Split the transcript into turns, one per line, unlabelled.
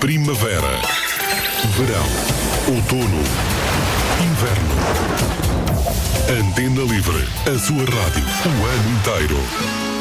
Primavera, verão, outono, inverno. Antena Livre, a sua rádio, o ano inteiro.